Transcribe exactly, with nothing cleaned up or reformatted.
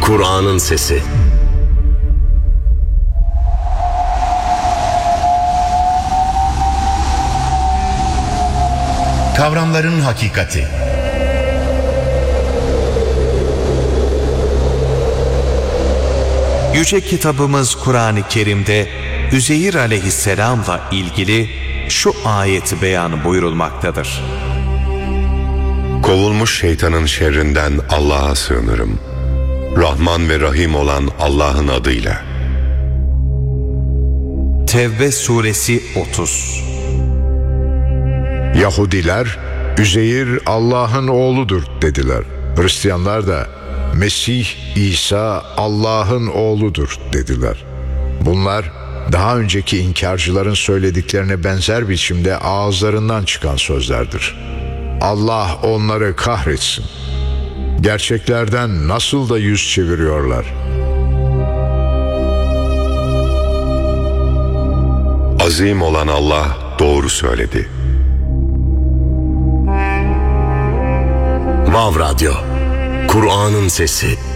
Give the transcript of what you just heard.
Kur'an'ın sesi. Kavramların hakikati. Yüce kitabımız Kur'an-ı Kerim'de Üzeyir aleyhisselamla ilgili şu ayet beyan buyurulmaktadır. Kovulmuş şeytanın şerrinden Allah'a sığınırım. Rahman ve Rahim olan Allah'ın adıyla. Tevbe suresi otuz. Yahudiler Üzeyir Allah'ın oğludur dediler. Hristiyanlar da Mesih İsa Allah'ın oğludur dediler. Bunlar daha önceki inkarcıların söylediklerine benzer biçimde ağızlarından çıkan sözlerdir. Allah onları kahretsin. Gerçeklerden nasıl da yüz çeviriyorlar. Azim olan Allah doğru söyledi. Vav Radyo, Kur'an'ın sesi.